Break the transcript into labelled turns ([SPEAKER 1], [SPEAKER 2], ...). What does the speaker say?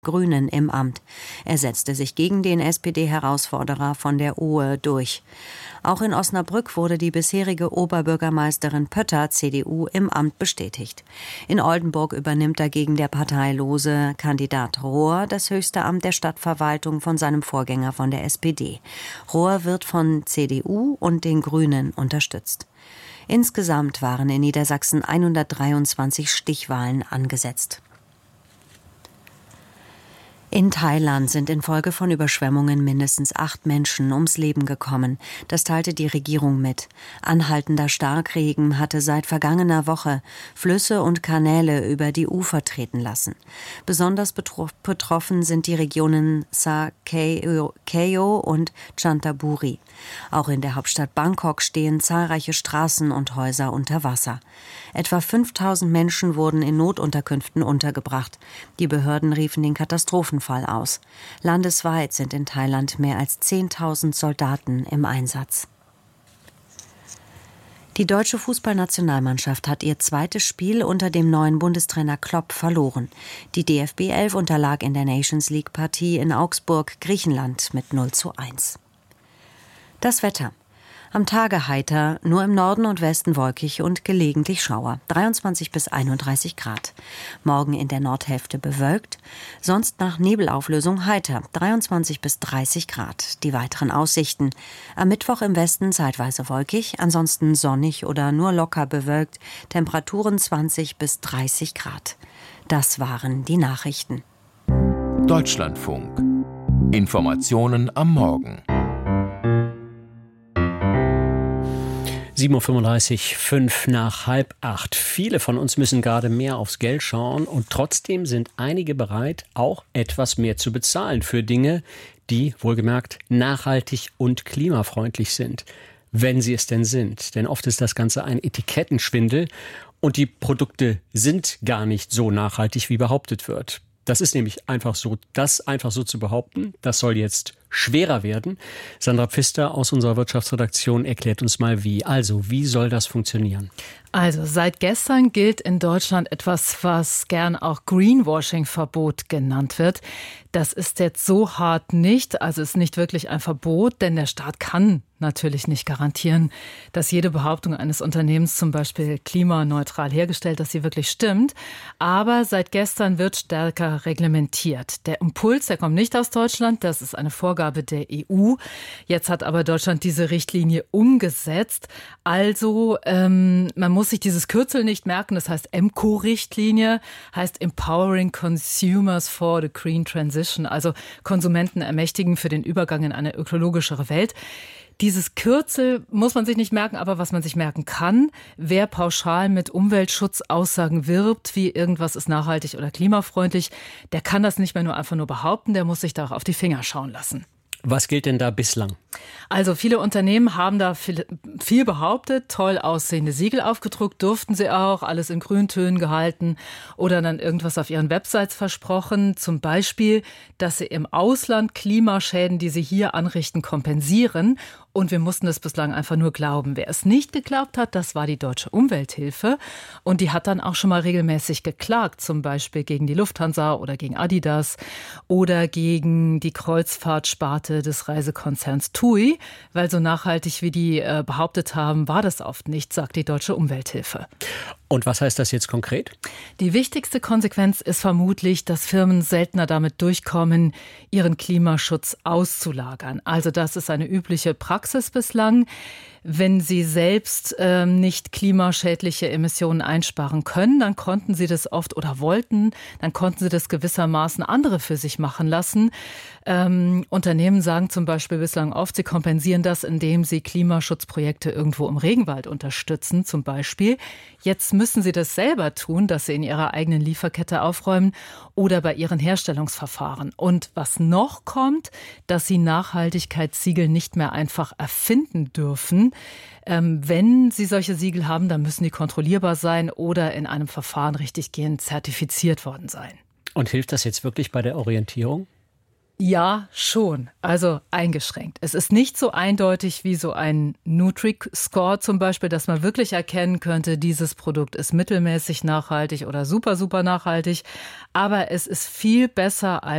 [SPEAKER 1] Grünen im Amt. Er setzte sich gegen den SPD-Herausforderer von der Ohe durch. Auch in Osnabrück wurde die bisherige Oberbürgermeisterin Pötter, CDU, im Amt bestätigt. In Oldenburg übernimmt dagegen der parteilose Kandidat Rohr das höchste Amt der Stadtverwaltung von seinem Vorgänger von der SPD. Rohr wird von CDU und den Grünen unterstützt. Insgesamt waren in Niedersachsen 123 Stichwahlen angesetzt. In Thailand sind infolge von Überschwemmungen mindestens 8 Menschen ums Leben gekommen. Das teilte die Regierung mit. Anhaltender Starkregen hatte seit vergangener Woche Flüsse und Kanäle über die Ufer treten lassen. Besonders betroffen sind die Regionen Sa Kaeo und Chanthaburi. Auch in der Hauptstadt Bangkok stehen zahlreiche Straßen und Häuser unter Wasser. Etwa 5.000 Menschen wurden in Notunterkünften untergebracht. Die Behörden riefen den Katastrophenfall aus. Landesweit sind in Thailand mehr als 10.000 Soldaten im Einsatz. Die deutsche Fußballnationalmannschaft hat ihr zweites Spiel unter dem neuen Bundestrainer Klopp verloren. Die DFB 11 unterlag in der Nations League-Partie in Augsburg, Griechenland mit 0:1. Das Wetter. Am Tage heiter, nur im Norden und Westen wolkig und gelegentlich Schauer. 23 bis 31 Grad. Morgen in der Nordhälfte bewölkt, sonst nach Nebelauflösung heiter. 23 bis 30 Grad. Die weiteren Aussichten. Am Mittwoch im Westen zeitweise wolkig, ansonsten sonnig oder nur locker bewölkt. Temperaturen 20 bis 30 Grad. Das waren die Nachrichten.
[SPEAKER 2] Deutschlandfunk. Informationen am Morgen.
[SPEAKER 3] 7.35 Uhr, 5 nach halb 8. Viele von uns müssen gerade mehr aufs Geld schauen und trotzdem sind einige bereit, auch etwas mehr zu bezahlen für Dinge, die, wohlgemerkt, nachhaltig und klimafreundlich sind. Wenn sie es denn sind. Denn oft ist das Ganze ein Etikettenschwindel und die Produkte sind gar nicht so nachhaltig, wie behauptet wird. Das ist nämlich einfach so, das einfach so zu behaupten, das soll jetzt schwerer werden. Sandra Pfister aus unserer Wirtschaftsredaktion erklärt uns mal wie. Also, wie soll das funktionieren?
[SPEAKER 4] Also, seit gestern gilt in Deutschland etwas, was gern auch Greenwashing-Verbot genannt wird. Das ist jetzt so hart nicht, also ist nicht wirklich ein Verbot, denn der Staat kann natürlich nicht garantieren, dass jede Behauptung eines Unternehmens zum Beispiel klimaneutral hergestellt, dass sie wirklich stimmt. Aber seit gestern wird stärker reglementiert. Der Impuls, der kommt nicht aus Deutschland, das ist eine Vorgabe der EU. Jetzt hat aber Deutschland diese Richtlinie umgesetzt. Also man muss sich dieses Kürzel nicht merken, das heißt EMCO-Richtlinie, heißt Empowering Consumers for the Green Transition, also Konsumenten ermächtigen für den Übergang in eine ökologischere Welt. Dieses Kürzel muss man sich nicht merken, aber was man sich merken kann, wer pauschal mit Umweltschutzaussagen wirbt, wie irgendwas ist nachhaltig oder klimafreundlich, der kann das nicht mehr nur einfach nur behaupten, der muss sich da auch auf die Finger schauen lassen.
[SPEAKER 3] Was gilt denn da bislang?
[SPEAKER 4] Also viele Unternehmen haben da viel behauptet, toll aussehende Siegel aufgedruckt, durften sie auch, alles in Grüntönen gehalten oder dann irgendwas auf ihren Websites versprochen. Zum Beispiel, dass sie im Ausland Klimaschäden, die sie hier anrichten, kompensieren. Und wir mussten das bislang einfach nur glauben. Wer es nicht geglaubt hat, das war die Deutsche Umwelthilfe. Und die hat dann auch schon mal regelmäßig geklagt, zum Beispiel gegen die Lufthansa oder gegen Adidas oder gegen die Kreuzfahrtsparte des Reisekonzerns TUI, weil so nachhaltig wie die behauptet haben, war das oft nicht, sagt die Deutsche Umwelthilfe.
[SPEAKER 3] Und was heißt das jetzt konkret?
[SPEAKER 4] Die wichtigste Konsequenz ist vermutlich, dass Firmen seltener damit durchkommen, ihren Klimaschutz auszulagern. Also das ist eine übliche Praxis bislang. Wenn sie selbst nicht klimaschädliche Emissionen einsparen können, dann konnten sie das oft oder wollten, dann konnten sie das gewissermaßen andere für sich machen lassen. Unternehmen sagen zum Beispiel bislang oft, sie kompensieren das, indem sie Klimaschutzprojekte irgendwo im Regenwald unterstützen zum Beispiel. Jetzt müssen sie das selber tun, dass sie in ihrer eigenen Lieferkette aufräumen oder bei ihren Herstellungsverfahren. Und was noch kommt, dass sie Nachhaltigkeitssiegel nicht mehr einfach erfinden dürfen. Wenn sie solche Siegel haben, dann müssen die kontrollierbar sein oder in einem Verfahren richtiggehend zertifiziert worden sein.
[SPEAKER 3] Und hilft das jetzt wirklich bei der Orientierung?
[SPEAKER 4] Ja, schon. Also eingeschränkt. Es ist nicht so eindeutig wie so ein Nutri-Score zum Beispiel, dass man wirklich erkennen könnte, dieses Produkt ist mittelmäßig nachhaltig oder super, super nachhaltig. Aber es ist viel besser als